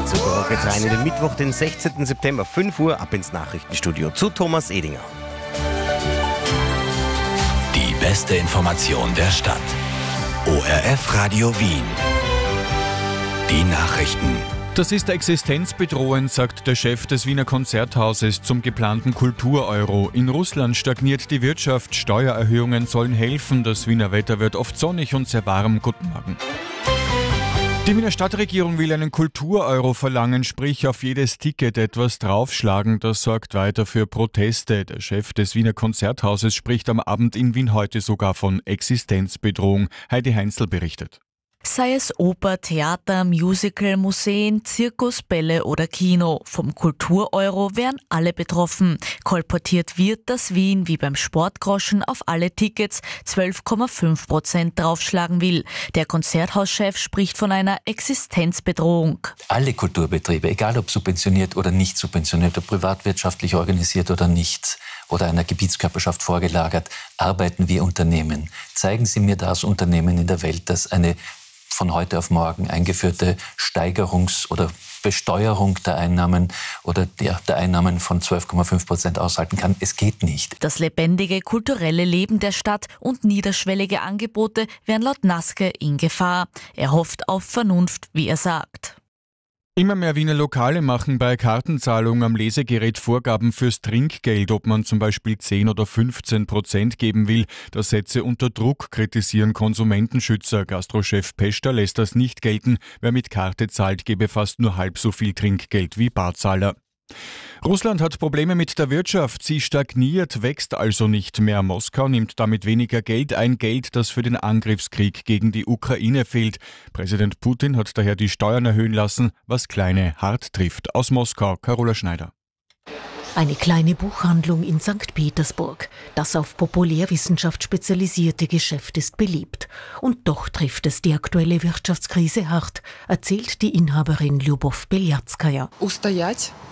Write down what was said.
Zucker geht's rein in den Mittwoch, den 16. September, 5 Uhr, ab ins Nachrichtenstudio zu Thomas Edinger. Die beste Information der Stadt. ORF Radio Wien. Die Nachrichten. Das ist existenzbedrohend, sagt der Chef des Wiener Konzerthauses zum geplanten Kultur-Euro. In Russland stagniert die Wirtschaft, Steuererhöhungen sollen helfen. Das Wiener Wetter wird oft sonnig und sehr warm. Guten Morgen. Die Wiener Stadtregierung will einen Kultur-Euro verlangen, sprich auf jedes Ticket etwas draufschlagen. Das sorgt weiter für Proteste. Der Chef des Wiener Konzerthauses spricht am Abend in Wien heute sogar von Existenzbedrohung. Heidi Heinzel berichtet. Sei es Oper, Theater, Musical, Museen, Zirkus, Bälle oder Kino. Vom Kultur-Euro wären alle betroffen. Kolportiert wird, dass Wien wie beim Sportgroschen auf alle Tickets 12,5% draufschlagen will. Der Konzerthauschef spricht von einer Existenzbedrohung. Alle Kulturbetriebe, egal ob subventioniert oder nicht subventioniert, ob privatwirtschaftlich organisiert oder nicht, oder einer Gebietskörperschaft vorgelagert, arbeiten wir Unternehmen. Zeigen Sie mir das Unternehmen in der Welt, das eine von heute auf morgen eingeführte Steigerungs- oder Besteuerung der Einnahmen oder der Einnahmen von 12,5% aushalten kann. Es geht nicht. Das lebendige kulturelle Leben der Stadt und niederschwellige Angebote wären laut Naske in Gefahr. Er hofft auf Vernunft, wie er sagt. Immer mehr Wiener Lokale machen bei Kartenzahlung am Lesegerät Vorgaben fürs Trinkgeld, ob man zum Beispiel 10 oder 15% geben will. Das setze unter Druck, kritisieren Konsumentenschützer. Gastrochef Peschter lässt das nicht gelten. Wer mit Karte zahlt, gebe fast nur halb so viel Trinkgeld wie Barzahler. Russland hat Probleme mit der Wirtschaft. Sie stagniert, wächst also nicht mehr. Moskau nimmt damit weniger Geld ein, Geld, das für den Angriffskrieg gegen die Ukraine fehlt. Präsident Putin hat daher die Steuern erhöhen lassen, was Kleine hart trifft. Aus Moskau, Carola Schneider. Eine kleine Buchhandlung in St. Petersburg. Das auf Populärwissenschaft spezialisierte Geschäft ist beliebt. Und doch trifft es die aktuelle Wirtschaftskrise hart, erzählt die Inhaberin Lyubov Belyatskaya.